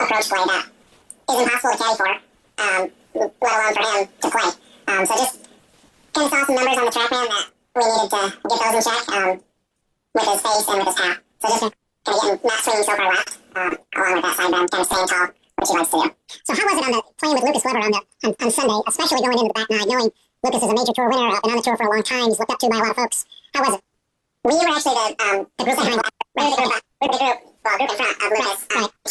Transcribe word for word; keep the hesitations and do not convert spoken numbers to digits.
approach play that is impossible to caddy for, um, let alone for him to play. Um, so just kind of saw some numbers on the TrackMan that we needed to get those in check um, with his face and with his hat. So just kind of getting not swinging so far left, um, along with that side bend, kind of staying tall, which he likes to do. So how was it on the playing with Lucas Glover on the on, on Sunday, especially going into the back nine, knowing Lucas is a major tour winner, uh, been on the tour for a long time, he's looked up to by a lot of folks. How was it? We were actually the um, the group behind, we were the group, we were the group, well, group in front of Lucas. Uh,